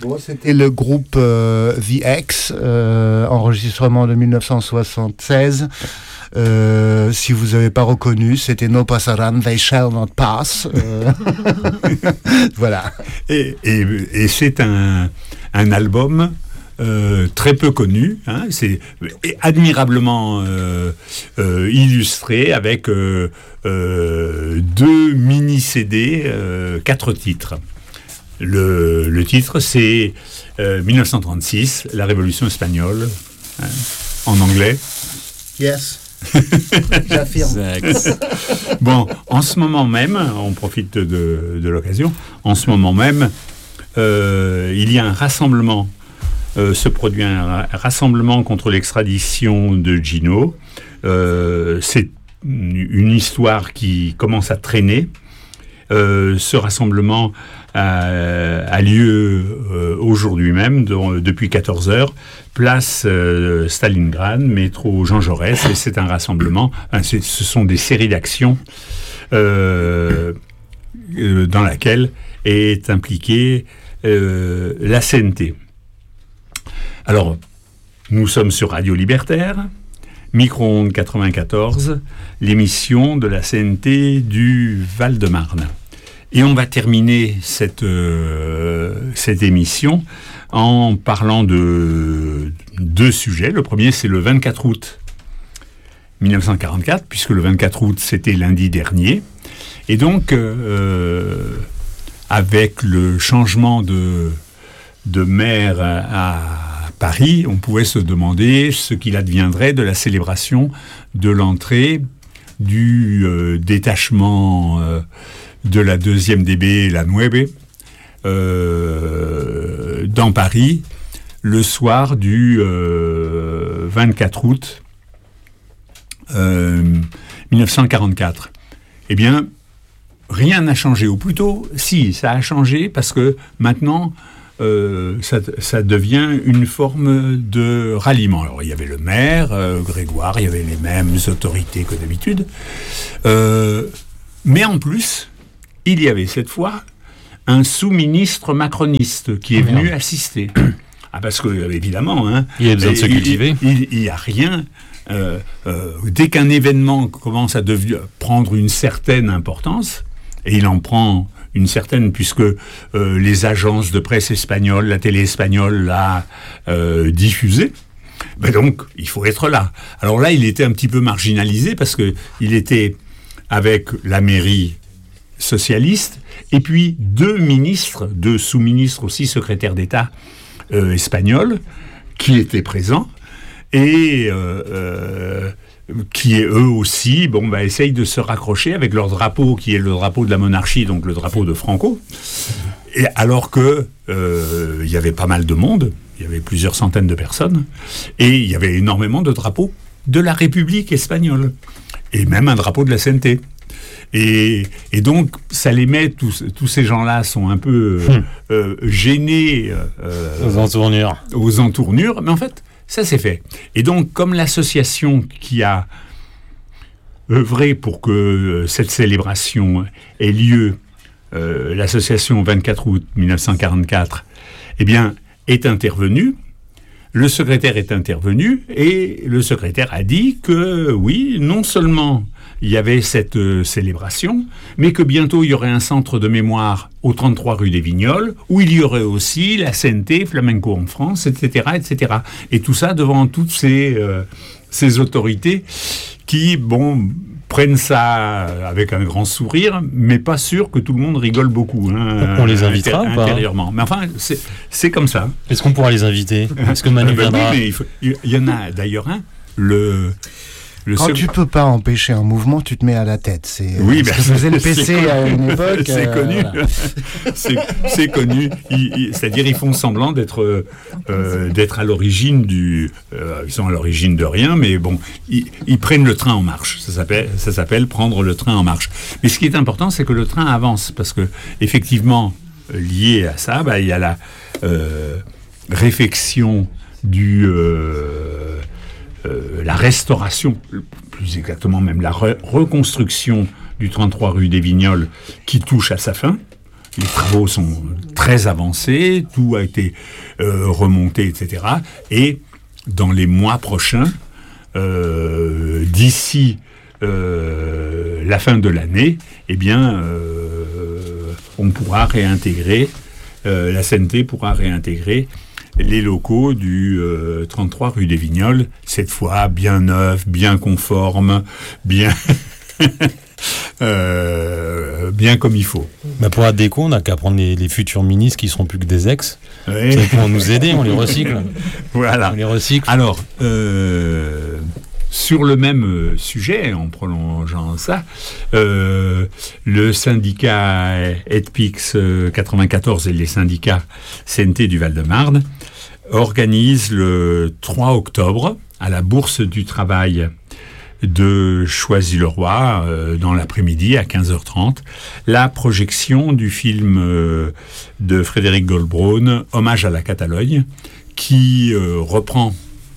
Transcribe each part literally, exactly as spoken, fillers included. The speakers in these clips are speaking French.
Bon, c'était le groupe euh, The X, euh, enregistrement de dix-neuf cent soixante-seize. Euh, si vous n'avez pas reconnu, c'était No Passaran, They Shall Not Pass. Euh... voilà. Et, et, et c'est un, un album euh, très peu connu, hein, c'est admirablement euh, euh, illustré avec euh, euh, deux mini-C D, euh, quatre titres. Le, le titre, c'est euh, dix-neuf cent trente-six, La Révolution espagnole, hein, en anglais. Yes. J'affirme. Bon, en ce moment même, on profite de, de l'occasion, en ce moment même, euh, il y a un rassemblement, euh, se produit un rassemblement contre l'extradition de Gino. Euh, c'est une histoire qui commence à traîner. Euh, ce rassemblement a, a lieu euh, aujourd'hui même, de, depuis quatorze heures, place euh, Stalingrad, métro Jean Jaurès, et c'est un rassemblement, hein, c'est, ce sont des séries d'actions euh, euh, dans laquelle est impliquée euh, la C N T. Alors, nous sommes sur Radio Libertaire, Micro-ondes quatre-vingt-quatorze, l'émission de la C N T du Val-de-Marne. Et on va terminer cette, euh, cette émission en parlant de deux sujets. Le premier, c'est le vingt-quatre août dix-neuf cent quarante-quatre, puisque le vingt-quatre août, c'était lundi dernier. Et donc, euh, avec le changement de, de maire à Paris, on pouvait se demander ce qu'il adviendrait de la célébration de l'entrée du euh, détachement euh, de la deuxième D B, la Nueve, euh, dans Paris, le soir du euh, vingt-quatre août euh, dix-neuf cent quarante-quatre. Eh bien, rien n'a changé, ou plutôt, si, ça a changé, parce que maintenant, euh, ça, ça devient une forme de ralliement. Alors, il y avait le maire, euh, Grégoire, il y avait les mêmes autorités que d'habitude, euh, mais en plus, il y avait cette fois un sous-ministre macroniste qui est venu assister. Ah, parce que, évidemment, hein, il y a besoin de se cultiver. Il n'y a rien. Euh, euh, dès qu'un événement commence à devenir, prendre une certaine importance, et il en prend une certaine, puisque euh, les agences de presse espagnoles, la télé espagnole l'a euh, diffusé, ben donc il faut être là. Alors là, il était un petit peu marginalisé, parce qu'il était avec la mairie socialiste, et puis deux ministres, deux sous-ministres aussi, secrétaires d'État euh, espagnols, qui étaient présents, et euh, euh, qui, eux aussi, bon, bah, essayent de se raccrocher avec leur drapeau, qui est le drapeau de la monarchie, donc le drapeau de Franco, et alors que euh, il y avait pas mal de monde, il y avait plusieurs centaines de personnes, et il y avait énormément de drapeaux de la République espagnole, et même un drapeau de la C N T. Et, et donc, ça les met, tous, tous ces gens-là sont un peu euh, hum. euh, gênés euh, aux entournures. aux entournures, mais en fait, ça c'est fait. Et donc, comme l'association qui a œuvré pour que euh, cette célébration ait lieu, euh, l'association vingt-quatre août dix-neuf cent quarante-quatre, eh bien, est intervenue. Le secrétaire est intervenu et le secrétaire a dit que oui, non seulement il y avait cette euh, célébration, mais que bientôt il y aurait un centre de mémoire au trente-trois rue des Vignoles, où il y aurait aussi la C N T, Flamenco en France, et cetera, et cetera. Et tout ça devant toutes ces, euh, ces autorités qui, bon, prennent ça avec un grand sourire, mais pas sûr que tout le monde rigole beaucoup. Hein, on les invitera intér- ou pas intérieurement. Mais enfin, c'est, c'est comme ça. Est-ce qu'on pourra les inviter ? Est-ce que Manu ben viendra ? Oui, mais il, faut, il y en a d'ailleurs un, le... Le Quand seul... tu peux pas empêcher un mouvement, tu te mets à la tête. C'est oui, ce ben, que faisait le P C à une époque. C'est euh, connu. Voilà. c'est, c'est connu. Ils, ils, c'est-à-dire, ils font semblant d'être, euh, d'être à l'origine du. Euh, ils sont à l'origine de rien, mais bon, ils, ils prennent le train en marche. Ça s'appelle, ça s'appelle prendre le train en marche. Mais ce qui est important, c'est que le train avance, parce que effectivement, lié à ça, bah, il y a la euh, réfection du. Euh, Euh, la restauration, plus exactement même la re- reconstruction du trente-trois rue des Vignoles qui touche à sa fin. les travaux sont très avancés, tout a été euh, remonté, et cetera. Et dans les mois prochains, euh, d'ici euh, la fin de l'année, eh bien, euh, on pourra réintégrer, euh, la C N T pourra réintégrer les locaux du euh, trente-trois rue des Vignoles, cette fois bien neufs, bien conformes, bien... Euh, bien comme il faut. Bah pour la déco, on n'a qu'à prendre les, les futurs ministres qui seront plus que des ex. Oui. Ils pourront nous aider, on les recycle. Voilà. On les recycle. Alors, euh, sur le même sujet, en prolongeant ça, euh, le syndicat Edpix quatre-vingt-quatorze et les syndicats C N T du Val-de-Marne organisent le trois octobre à la Bourse du Travail de Choisy-le-Roi, euh, dans l'après-midi à quinze heures trente, la projection du film euh, de Frédéric Goldbraun, Hommage à la Catalogne, qui euh, reprend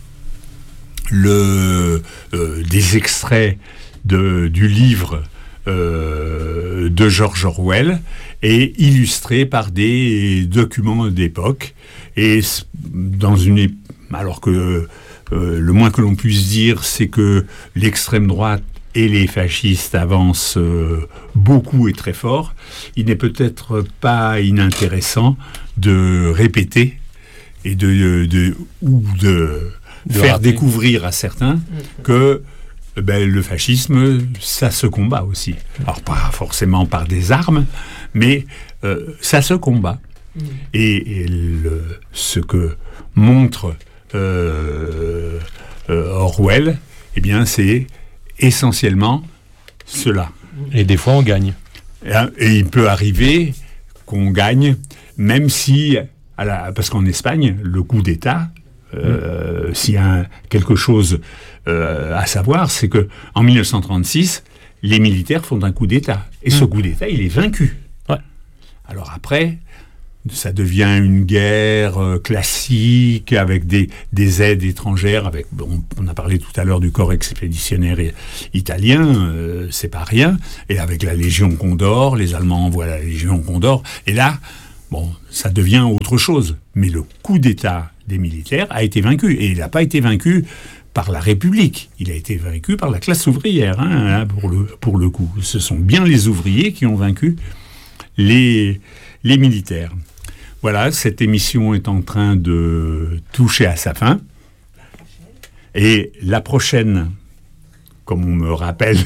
le, euh, des extraits de, du livre euh, de George Orwell et illustré par des documents d'époque. Et dans une... alors que... Euh, le moins que l'on puisse dire, c'est que l'extrême droite et les fascistes avancent euh, beaucoup et très fort. Il n'est peut-être pas inintéressant de répéter et de, de, de ou de, de faire rater. Découvrir à certains que ben, le fascisme, ça se combat aussi. Alors pas forcément par des armes, mais euh, ça se combat. Et, et le, ce que montre Euh, euh, Orwell, eh bien, c'est essentiellement cela. Et des fois, on gagne. Et, et il peut arriver qu'on gagne, même si, à la, parce qu'en Espagne, le coup d'État, euh, mmh. s'il y a un, quelque chose euh, à savoir, c'est que en mille neuf cent trente-six, les militaires font un coup d'État. Et mmh. ce coup d'État, il est vaincu. Ouais. Alors après... ça devient une guerre euh, classique avec des, des aides étrangères. Avec, on, on a parlé tout à l'heure du corps expéditionnaire italien, euh, c'est pas rien. Et avec la Légion Condor, les Allemands envoient la Légion Condor. Et là, bon, ça devient autre chose. Mais le coup d'État des militaires a été vaincu. Et il n'a pas été vaincu par la République. Il a été vaincu par la classe ouvrière, hein, hein, pour, le, pour le coup. Ce sont bien les ouvriers qui ont vaincu les, les militaires. Voilà, cette émission est en train de toucher à sa fin. Et la prochaine, comme on me rappelle,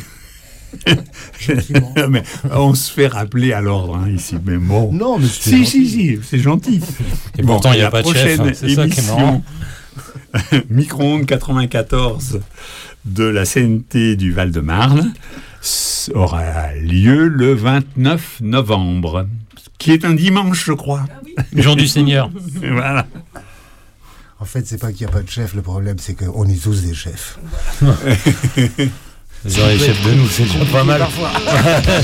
mais on se fait rappeler à l'ordre hein, ici. Mais bon, non, mais c'est si, si, si, c'est gentil. Et bon, pourtant, il n'y a pas de chef. Hein, c'est ça qui est marrant. Micro-ondes quatre-vingt-quatorze de la C N T du Val-de-Marne aura lieu le vingt-neuf novembre. Qui est un dimanche, je crois. Ah oui. Jour du Seigneur. Voilà. En fait, c'est pas qu'il n'y a pas de chef, le problème, c'est qu'on est tous des chefs. Vous aurez les chefs de nous, c'est déjà pas mal.